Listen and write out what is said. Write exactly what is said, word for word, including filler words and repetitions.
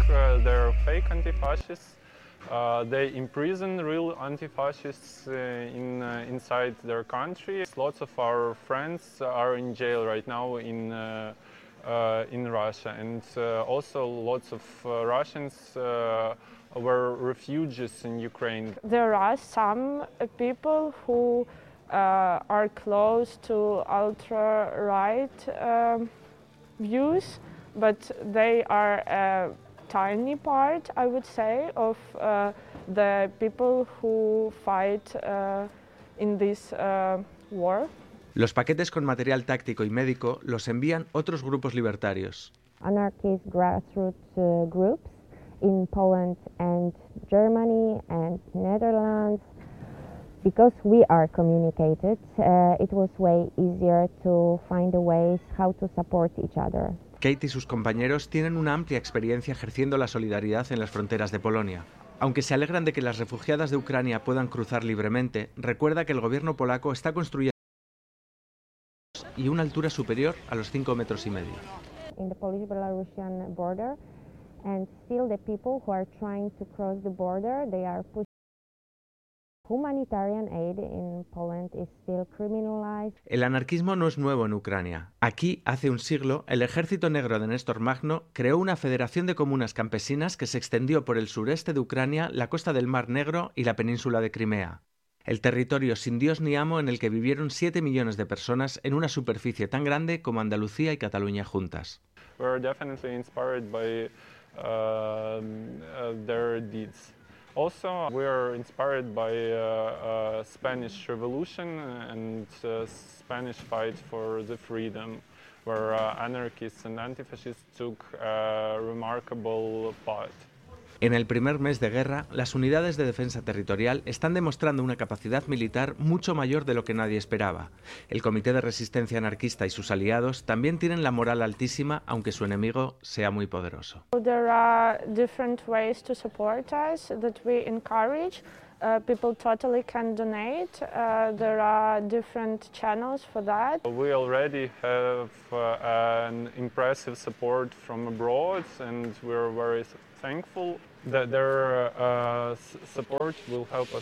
Uh, they're fake anti-fascists. Uh, they imprison real anti-fascists uh, in, uh, inside their country. Lots of our friends are in jail right now in, uh, uh, in Russia, and uh, also lots of uh, Russians uh, were refugees in Ukraine. There are some uh, people who uh, are close to ultra-right um, views, but they are a tiny part, I would say, of uh, the people who fight uh, in this uh, war. Los paquetes con material táctico y médico los envían otros grupos libertarios. Anarchist grassroots uh, groups in Poland and Germany and Netherlands. Because we are communicated, uh, it was way easier to find the ways how to support each other. Kate y sus compañeros tienen una amplia experiencia ejerciendo la solidaridad en las fronteras de Polonia. Aunque se alegran de que las refugiadas de Ucrania puedan cruzar libremente, recuerda que el gobierno polaco está construyendo y una altura superior a los cinco metros y medio. In the Polish-Belarusian border, and still the people who are trying to cross the border, they are pushing. Humanitarian aid in Poland is still criminalized. El anarquismo no es nuevo en Ucrania. Aquí, hace un siglo, el ejército negro de Néstor Magno creó una federación de comunas campesinas que se extendió por el sureste de Ucrania, la costa del Mar Negro y la península de Crimea. El territorio sin Dios ni amo en el que vivieron siete millones de personas en una superficie tan grande como Andalucía y Cataluña juntas. We're definitely inspired by uh, uh, their deeds. Also, we are inspired by uh, uh, Spanish Revolution and uh, Spanish fight for the freedom, where uh, anarchists and anti-fascists took a remarkable part. En el primer mes de guerra, las unidades de defensa territorial están demostrando una capacidad militar mucho mayor de lo que nadie esperaba. El Comité de Resistencia Anarquista y sus aliados también tienen la moral altísima, aunque su enemigo sea muy poderoso. There are different ways to support us that we encourage. Uh, people totally can donate. Uh, there are different channels for that. We already have uh, an impressive support from abroad, and we're very thankful that their uh, support will help us